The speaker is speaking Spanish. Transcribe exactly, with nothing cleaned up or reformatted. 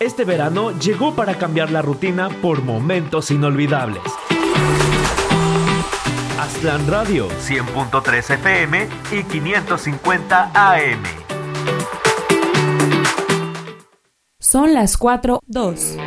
Este verano llegó para cambiar la rutina por momentos inolvidables. Aztlán Radio, cien punto tres F M y quinientos cincuenta A M. Son las cuatro dos.